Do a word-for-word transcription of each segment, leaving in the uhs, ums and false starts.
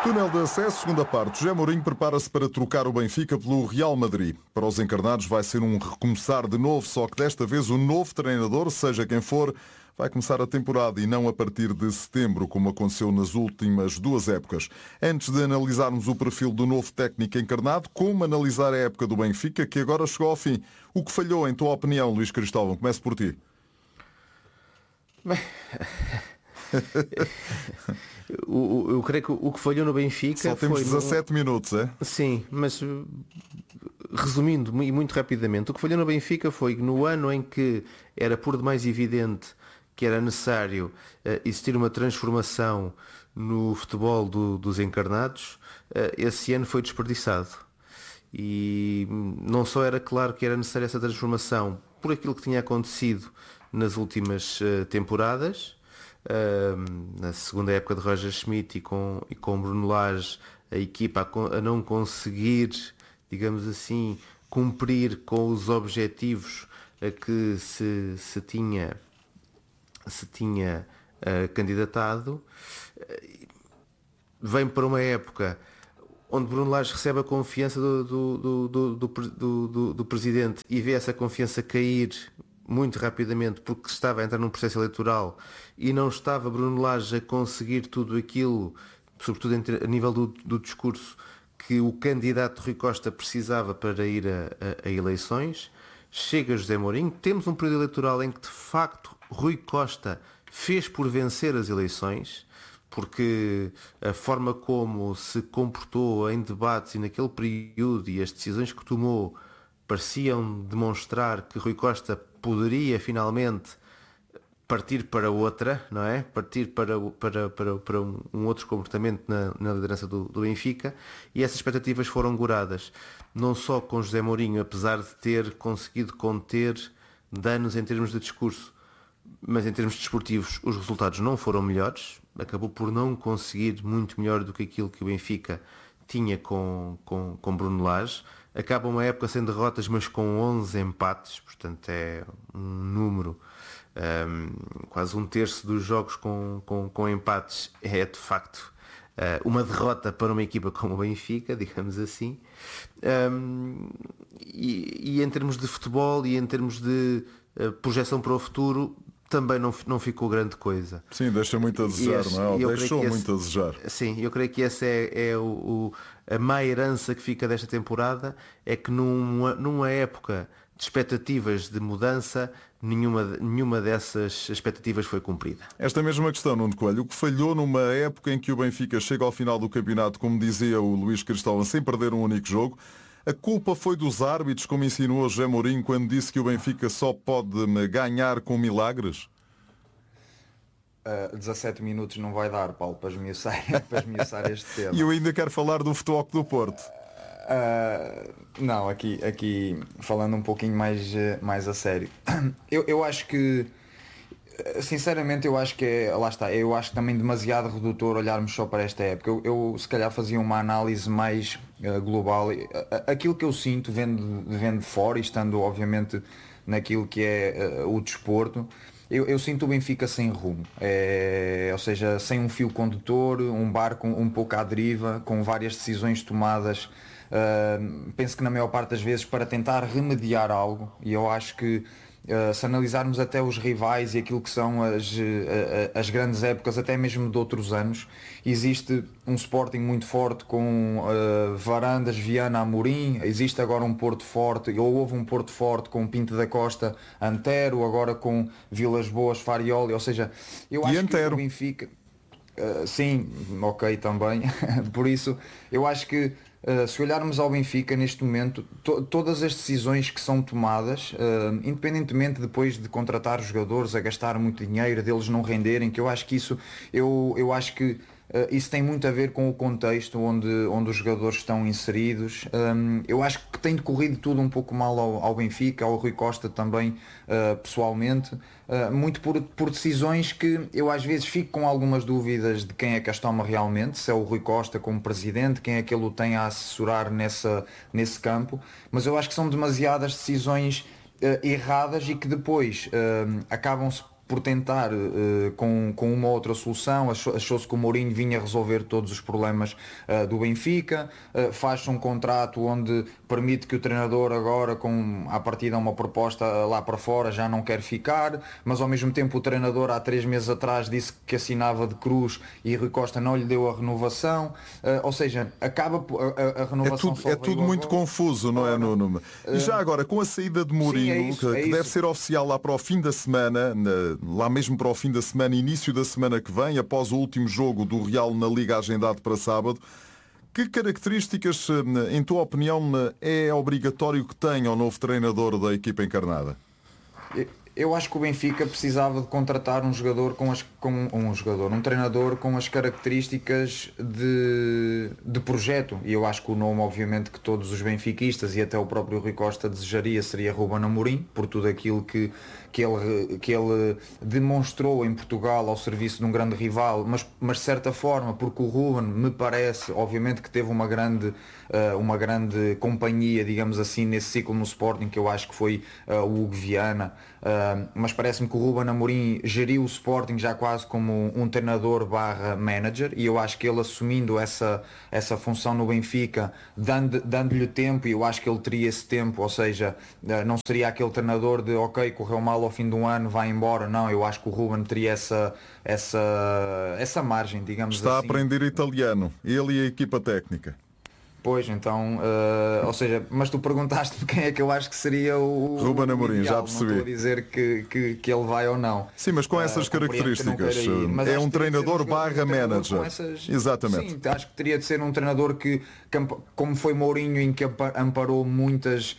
Túnel de acesso, segunda parte. José Mourinho prepara-se para trocar o Benfica pelo Real Madrid. Para os encarnados vai ser um recomeçar de novo, só que desta vez o novo treinador, seja quem for, vai começar a temporada e não a partir de setembro, como aconteceu nas últimas duas épocas. Antes de analisarmos o perfil do novo técnico encarnado, como analisar a época do Benfica, que agora chegou ao fim? O que falhou, em tua opinião, Luís Cristóvão? Começo por ti. Bem... eu, eu creio que o que falhou no Benfica Só temos foi dezassete no... minutos, é? Sim, mas resumindo e muito rapidamente, o que falhou no Benfica foi que no ano em que era por demais evidente que era necessário uh, existir uma transformação no futebol do, dos encarnados, uh, esse ano foi desperdiçado. E não só era claro que era necessária essa transformação por aquilo que tinha acontecido nas últimas uh, temporadas, Uh, na segunda época de Roger Schmidt e com, e com Bruno Lage, a equipa a, a não conseguir, digamos assim, cumprir com os objetivos a que se, se tinha, se tinha uh, candidatado, uh, vem para uma época onde Bruno Lage recebe a confiança do, do, do, do, do, do, do presidente e vê essa confiança cair muito rapidamente porque estava a entrar num processo eleitoral e não estava Bruno Lage a conseguir tudo aquilo, sobretudo a nível do, do discurso, que o candidato Rui Costa precisava para ir a, a, a eleições. Chega José Mourinho, temos um período eleitoral em que de facto Rui Costa fez por vencer as eleições, porque a forma como se comportou em debates e naquele período e as decisões que tomou pareciam demonstrar que Rui Costa poderia finalmente partir para outra, não é? Partir para, para, para, para um, um outro comportamento na, na liderança do, do Benfica, e essas expectativas foram goradas, não só com José Mourinho, apesar de ter conseguido conter danos em termos de discurso, mas em termos desportivos os resultados não foram melhores, acabou por não conseguir muito melhor do que aquilo que o Benfica tinha com, com, com Bruno Lage. Acaba uma época sem derrotas, mas com onze empates, portanto é um número, um, quase um terço dos jogos com, com, com empates é de facto uh, uma derrota para uma equipa como o Benfica, digamos assim. Um, e, e em termos de futebol e em termos de uh, projeção para o futuro, também não, não ficou grande coisa. Sim, deixa muito a desejar, esse, não é? Deixou esse, muito a desejar. Sim, eu creio que essa é, é o, o, a má herança que fica desta temporada, é que numa, numa época de expectativas de mudança, nenhuma, nenhuma dessas expectativas foi cumprida. Esta mesma questão, Nuno Coelho, o que falhou numa época em que o Benfica chega ao final do campeonato, como dizia o Luís Cristóvão, sem perder um único jogo, a culpa foi dos árbitros, como insinuou José Mourinho quando disse que o Benfica só pode ganhar com milagres? Uh, dezassete minutos não vai dar, Paulo, para esmiuçar, para esmiuçar este tema. E eu ainda quero falar do Futebol do Porto. Uh, não, aqui, aqui falando um pouquinho mais, mais a sério. Eu, eu acho que, sinceramente, eu acho que é, lá está, eu acho que também demasiado redutor olharmos só para esta época. Eu, eu se calhar fazia uma análise mais uh, global. Aquilo que eu sinto vendo, vendo de fora e estando obviamente naquilo que é uh, o desporto, eu, eu sinto o Benfica sem rumo, é, ou seja, sem um fio condutor, um barco um, um pouco à deriva, com várias decisões tomadas, uh, penso que na maior parte das vezes para tentar remediar algo, e eu acho que Uh, se analisarmos até os rivais e aquilo que são as, uh, as grandes épocas, até mesmo de outros anos, existe um Sporting muito forte com uh, Varandas, Viana, Amorim, existe agora um Porto forte, ou houve um Porto forte com Pinto da Costa, Antero, agora com Vilas Boas, Farioli, ou seja, eu e acho Antero. que o Benfica... Uh, sim, ok, também. Por isso, eu acho que Uh, se olharmos ao Benfica neste momento, to- todas as decisões que são tomadas, uh, independentemente depois de contratar os jogadores, a gastar muito dinheiro, deles não renderem, que eu acho que isso, eu, eu acho que uh, isso tem muito a ver com o contexto onde, onde os jogadores estão inseridos. Um, eu acho que tem decorrido tudo um pouco mal ao, ao Benfica, ao Rui Costa também, uh, pessoalmente. Uh, muito por, por decisões que eu às vezes fico com algumas dúvidas de quem é que as toma realmente, se é o Rui Costa como presidente, quem é que ele o tem a assessorar nessa, nesse campo, mas eu acho que são demasiadas decisões uh, erradas e que depois uh, acabam-se por tentar uh, com, com uma outra solução. Achou-se que o Mourinho vinha resolver todos os problemas uh, do Benfica, uh, faz um contrato onde permite que o treinador agora, com à partida uma proposta lá para fora, já não quer ficar, mas ao mesmo tempo o treinador há três meses atrás disse que assinava de cruz e Rui Costa não lhe deu a renovação, uh, ou seja, acaba a, a, a renovação é tudo, é tudo muito agora. Confuso, não é, Nuno? E já agora, com a saída de Mourinho, sim, é isso, que, é que deve ser oficial lá para o fim da semana, lá mesmo para o fim da semana, início da semana que vem, após o último jogo do Real na Liga agendado para sábado, que características, em tua opinião, é obrigatório que tenha o novo treinador da equipa encarnada? Eu acho que o Benfica precisava de contratar um jogador com as com um jogador, um treinador com as características de, de projeto, e eu acho que o nome, obviamente, que todos os benfiquistas e até o próprio Rui Costa desejaria seria Ruben Amorim, por tudo aquilo que, que, ele, que ele demonstrou em Portugal ao serviço de um grande rival, mas, mas de certa forma, porque o Ruben me parece, obviamente, que teve uma grande, uma grande companhia, digamos assim, nesse ciclo no Sporting, que eu acho que foi o Hugo Viana. Uh, mas parece-me que o Ruben Amorim geriu o Sporting já quase como um treinador barra manager, e eu acho que ele, assumindo essa, essa função no Benfica, dando, dando-lhe tempo, e eu acho que ele teria esse tempo, ou seja, uh, não seria aquele treinador de ok, correu mal ao fim de um ano, vai embora. Não, eu acho que o Ruben teria essa, essa, essa margem, digamos Está assim. Está a aprender italiano, ele e a equipa técnica. Pois, então, uh, ou seja, mas tu perguntaste-me quem é que eu acho que seria o Ruben Amorim, já percebi. Não estou a dizer que, que, que ele vai ou não. Sim, mas com essas uh, características, é um treinador um barra manager. Essas... Exatamente. Sim, acho que teria de ser um treinador que, como foi Mourinho, em que amparou muitas,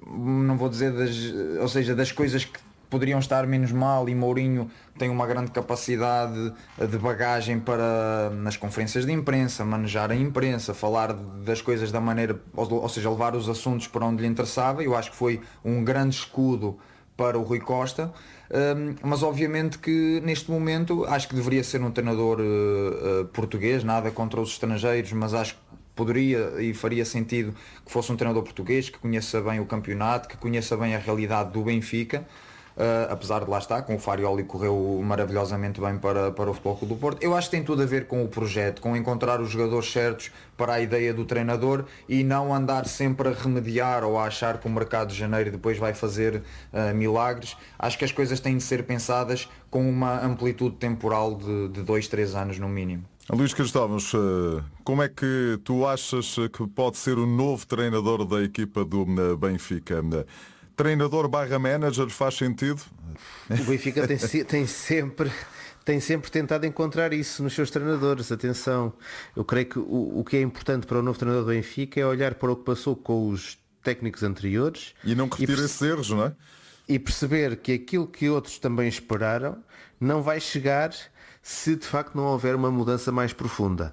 não vou dizer das, ou seja, das coisas que poderiam estar menos mal, e Mourinho tem uma grande capacidade de bagagem para, nas conferências de imprensa, manejar a imprensa, falar das coisas da maneira, ou seja, levar os assuntos para onde lhe interessava. Eu acho que foi um grande escudo para o Rui Costa, um, mas obviamente que neste momento acho que deveria ser um treinador uh, uh, português, nada contra os estrangeiros, mas acho que poderia e faria sentido que fosse um treinador português, que conheça bem o campeonato, que conheça bem a realidade do Benfica. Uh, apesar de lá estar, com o Farioli correu maravilhosamente bem para, para o Futebol Clube do Porto. Eu acho que tem tudo a ver com o projeto, com encontrar os jogadores certos para a ideia do treinador, e não andar sempre a remediar ou a achar que o mercado de janeiro depois vai fazer uh, milagres. Acho que as coisas têm de ser pensadas com uma amplitude temporal de, de dois, três anos no mínimo. Luís Cristóvãos, como é que tu achas que pode ser o novo treinador da equipa do Benfica? Treinador barra manager faz sentido? O Benfica tem, tem, sempre, tem sempre tentado encontrar isso nos seus treinadores. Atenção, eu creio que o, o que é importante para o novo treinador do Benfica é olhar para o que passou com os técnicos anteriores. E não repetir esses erros, não é? E perceber que aquilo que outros também esperaram não vai chegar se de facto não houver uma mudança mais profunda.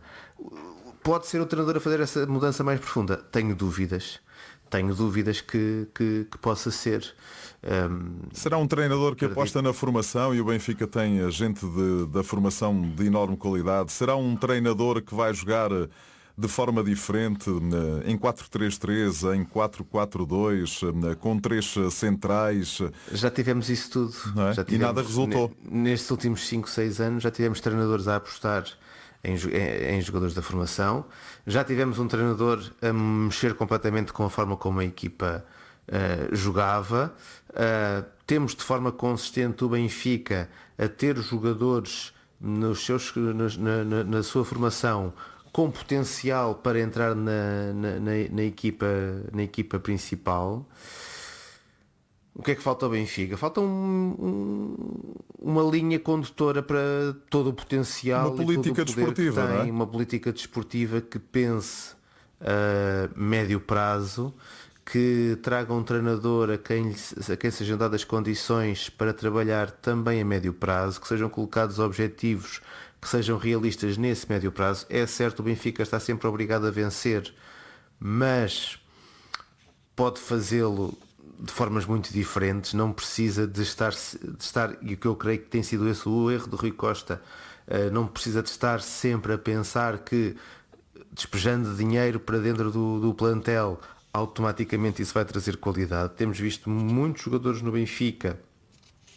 Pode ser o treinador a fazer essa mudança mais profunda? Tenho dúvidas. Tenho dúvidas que, que, que possa ser. Um, Será um treinador que aposta na formação, e o Benfica tem gente de, da formação de enorme qualidade. Será um treinador que vai jogar de forma diferente, em quatro três três, em quatro quatro dois, com três centrais? Já tivemos isso tudo. É? Já tivemos, e nada resultou. Nestes últimos cinco, seis anos já tivemos treinadores a apostar Em, em jogadores da formação. Já tivemos um treinador a mexer completamente com a forma como a equipa uh, jogava. Uh, temos de forma consistente o Benfica a ter jogadores nos seus, na, na, na sua formação com potencial para entrar na, na, na, na, equipa, na equipa principal. O que é que falta ao Benfica? Falta um, um, uma linha condutora para todo o potencial, uma política e todo o poder desportiva, que tem, não é? Uma política desportiva que pense a médio prazo, que traga um treinador a quem, a quem sejam dadas condições para trabalhar também a médio prazo, que sejam colocados objetivos que sejam realistas nesse médio prazo. É certo, o Benfica está sempre obrigado a vencer, mas pode fazê-lo de formas muito diferentes, não precisa de estar, de estar, e o que eu creio que tem sido esse o erro de Rui Costa, não precisa de estar sempre a pensar que despejando dinheiro para dentro do, do plantel automaticamente isso vai trazer qualidade. Temos visto muitos jogadores no Benfica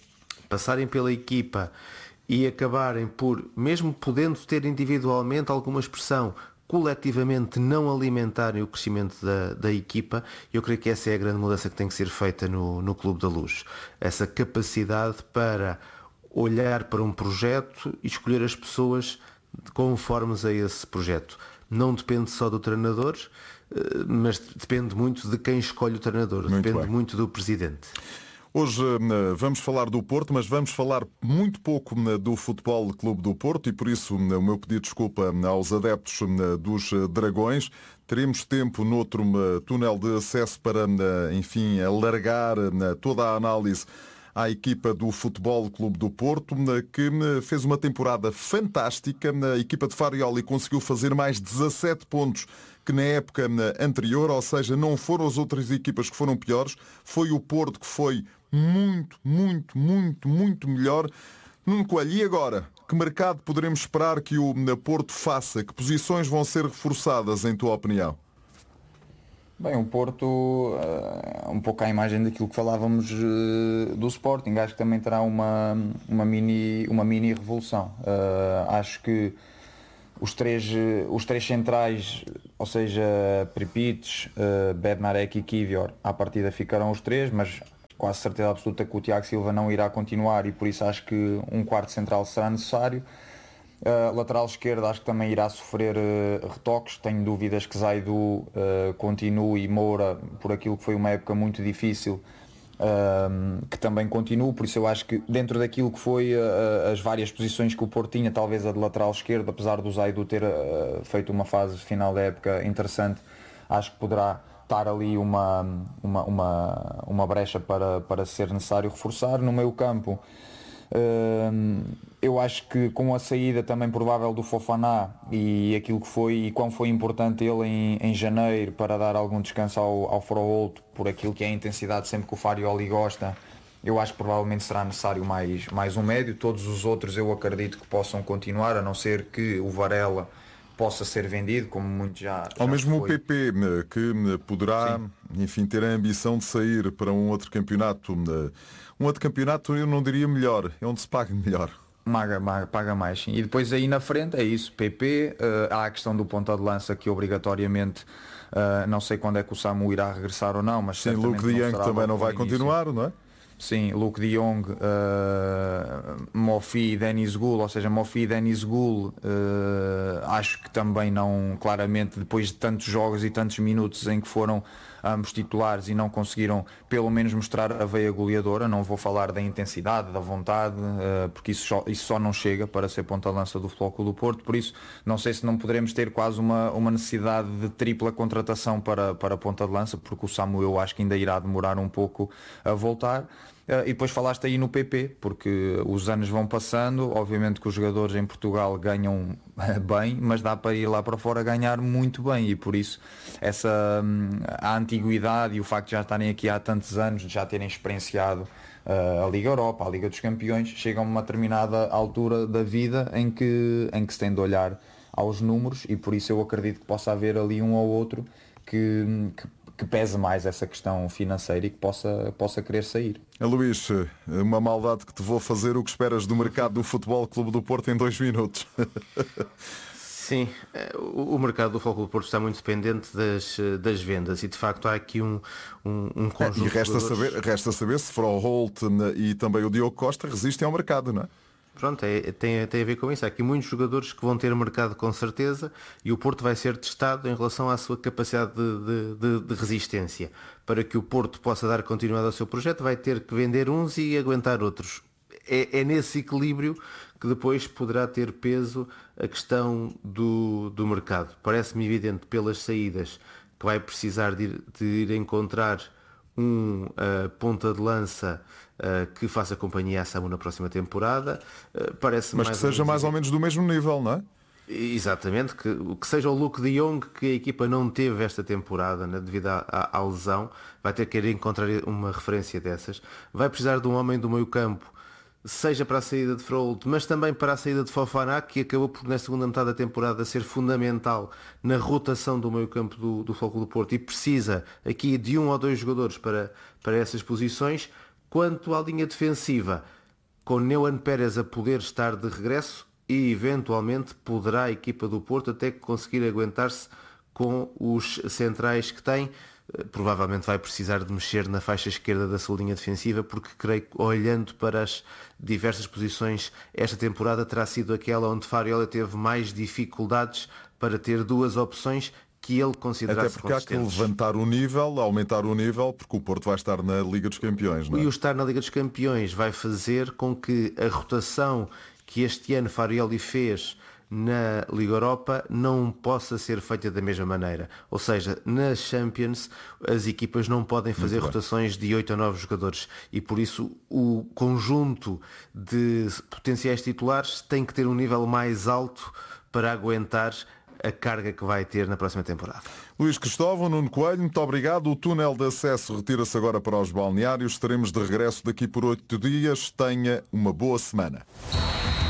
passarem pela equipa e acabarem por, mesmo podendo ter individualmente alguma expressão, coletivamente não alimentarem o crescimento da, da equipa, eu creio que essa é a grande mudança que tem que ser feita no, no Clube da Luz. Essa capacidade para olhar para um projeto e escolher as pessoas conformes a esse projeto. Não depende só do treinador, mas depende muito de quem escolhe o treinador, muito depende bem. muito do presidente. Hoje vamos falar do Porto, mas vamos falar muito pouco do Futebol Clube do Porto e por isso o meu pedido de desculpa aos adeptos dos Dragões. Teremos tempo noutro túnel de acesso para, enfim, alargar toda a análise à equipa do Futebol Clube do Porto, que fez uma temporada fantástica. A equipa de Farioli conseguiu fazer mais dezassete pontos que na época anterior, ou seja, não foram as outras equipas que foram piores, foi o Porto que foi muito, muito, muito, muito melhor. Nuno Coelho, e agora? Que mercado poderemos esperar que o Porto faça? Que posições vão ser reforçadas, em tua opinião? Bem, o Porto, uh, um pouco à imagem daquilo que falávamos uh, do Sporting, acho que também terá uma, uma, mini, uma mini revolução. Uh, acho que os três, os três centrais, ou seja, Pripic, uh, Bednarek e Kivior, à partida ficarão os três, mas quase certeza absoluta que o Tiago Silva não irá continuar e por isso acho que um quarto central será necessário. Uh, lateral esquerda acho que também irá sofrer uh, retoques, tenho dúvidas que Zaidu uh, continue e Moura, por aquilo que foi uma época muito difícil, uh, que também continue, por isso eu acho que dentro daquilo que foi uh, as várias posições que o Porto tinha, talvez a de lateral esquerda, apesar do Zaidu ter uh, feito uma fase final da época interessante, acho que poderá estar ali uma, uma, uma, uma brecha para, para ser necessário reforçar. No meio campo, Uh, eu acho que com a saída também provável do Fofana e aquilo que foi e quão foi importante ele em, em janeiro para dar algum descanso ao, ao Froholt por aquilo que é a intensidade sempre que o Farioli gosta, eu acho que provavelmente será necessário mais, mais um médio. Todos os outros eu acredito que possam continuar, a não ser que o Varela possa ser vendido, como muito já, já Ou mesmo foi. O P P, que poderá, Sim. enfim, ter a ambição de sair para um outro campeonato. Um outro campeonato eu não diria melhor, é onde se paga melhor. Maga, maga, paga mais, sim. E depois aí na frente é isso, P P, uh, há a questão do ponta de lança que obrigatoriamente, uh, não sei quando é que o Samu irá regressar ou não, mas sim, Luke de Jong também não vai continuar, não é? Sim, Luke de Jong, uh, Mofi e Denis Gul, ou seja, Mofi e Denis Gul, uh, acho que também não, claramente, depois de tantos jogos e tantos minutos em que foram ambos titulares e não conseguiram pelo menos mostrar a veia goleadora, não vou falar da intensidade, da vontade, uh, porque isso só, isso só não chega para ser ponta-lança do Futebol Clube do Porto, por isso não sei se não poderemos ter quase uma, uma necessidade de tripla contratação para, para a ponta de lança, porque o Samu eu acho que ainda irá demorar um pouco a voltar. Uh, e depois falaste aí no P P, porque os anos vão passando, obviamente que os jogadores em Portugal ganham bem, mas dá para ir lá para fora ganhar muito bem, e por isso essa, a antiguidade e o facto de já estarem aqui há tantos anos, de já terem experienciado uh, a Liga Europa, a Liga dos Campeões, chegam a uma determinada altura da vida em que, em que se tem de olhar aos números, e por isso eu acredito que possa haver ali um ou outro que, que que pese mais essa questão financeira e que possa, possa querer sair. Luís, uma maldade que te vou fazer, o que esperas do mercado do Futebol Clube do Porto em dois minutos? Sim, o mercado do Futebol Clube do Porto está muito dependente das, das vendas e de facto há aqui um, um, um conjunto é, e resta de jogadores... saber, resta saber se Froholt e também o Diogo Costa resistem ao mercado, não é? Pronto, é, tem, tem a ver com isso. Há aqui muitos jogadores que vão ter mercado com certeza e o Porto vai ser testado em relação à sua capacidade de, de, de resistência. Para que o Porto possa dar continuidade ao seu projeto, vai ter que vender uns e aguentar outros. É, é nesse equilíbrio que depois poderá ter peso a questão do, do mercado. Parece-me evidente pelas saídas que vai precisar de ir, de ir encontrar um uh, ponta de lança uh, que faça companhia à Samu na próxima temporada. Uh, parece Mas mais que seja mais ou menos do mesmo nível, não é? Exatamente, que, que seja o Luke de Jong, que a equipa não teve esta temporada, né, devido à, à, à lesão, vai ter que ir encontrar uma referência dessas. Vai precisar de um homem do meio campo, seja para a saída de Froholt, mas também para a saída de Fofana, que acabou por na segunda metade da temporada ser fundamental na rotação do meio campo do, do Futebol Clube do Porto e precisa aqui de um ou dois jogadores para, para essas posições. Quanto à linha defensiva, com Neuan Pérez a poder estar de regresso e eventualmente poderá a equipa do Porto até conseguir aguentar-se com os centrais que tem. Provavelmente vai precisar de mexer na faixa esquerda da sua linha defensiva, porque creio que, olhando para as diversas posições, esta temporada terá sido aquela onde Fariola teve mais dificuldades para ter duas opções que ele considerasse Até porque há que consistentes. levantar o nível, aumentar o nível, porque o Porto vai estar na Liga dos Campeões, não é? E o estar na Liga dos Campeões vai fazer com que a rotação que este ano Farioli fez na Liga Europa não possa ser feita da mesma maneira. Ou seja, nas Champions as equipas não podem fazer rotações de oito a nove jogadores e por isso o conjunto de potenciais titulares tem que ter um nível mais alto para aguentar a carga que vai ter na próxima temporada. Luís Cristóvão, Nuno Coelho, muito obrigado. O túnel de acesso retira-se agora para os balneários. Estaremos de regresso daqui por oito dias. Tenha uma boa semana.